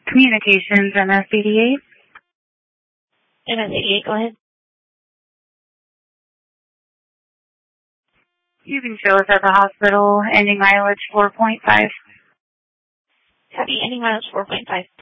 Communications, MS88. MS88, go ahead. You can show us at the hospital, ending mileage 4.5. Copy, ending mileage 4.5.